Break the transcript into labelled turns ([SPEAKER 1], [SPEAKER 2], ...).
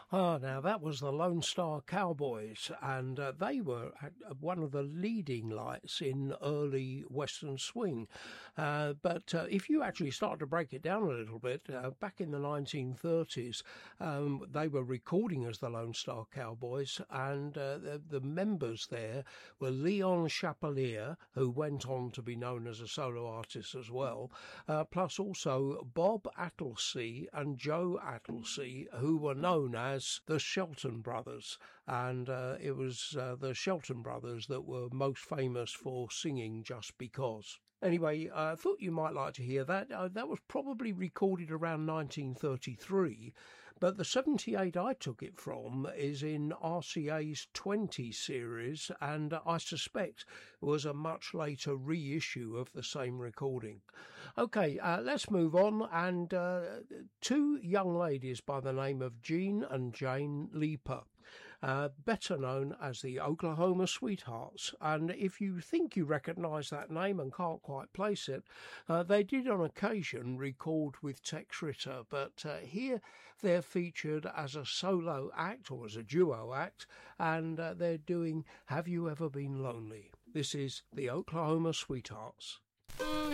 [SPEAKER 1] Now that was the Lone Star Cowboys, and they were one of the leading lights in early Western swing. But if you actually start to break it down a little bit, back in the 1930s, they were recording as the Lone Star Cowboys, and the members there were Leon Chapelier, who went on to be known as a solo artist as well, plus also Bob Attlesey and Joe Attlesey, who were known as the Shelton Brothers, and it was the Shelton Brothers that were most famous for singing Just Because. Anyway, I thought you might like to hear that. That was probably recorded around 1933, but the 78 I took it from is in RCA's 20 series, and I suspect was a much later reissue of the same recording. Okay, let's move on, and two young ladies by the name of Jean and Jane Leeper, better known as the Oklahoma Sweethearts, and if you think you recognise that name and can't quite place it, they did on occasion record with Tex Ritter, but here they're featured as a solo act or as a duo act, and they're doing Have You Ever Been Lonely? This is the Oklahoma Sweethearts.